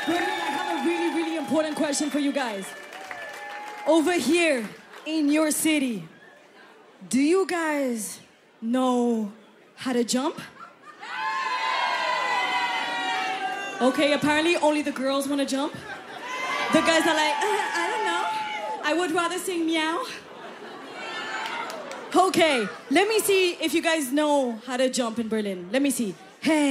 Berlin, I have a really, really important question for you guys. Over here in your city, do you guys know how to jump? Okay, apparently only the girls want to jump. The guys are like, I don't know. I would rather sing meow. Okay, let me see if you guys know how to jump in Berlin. Let me see. Hey.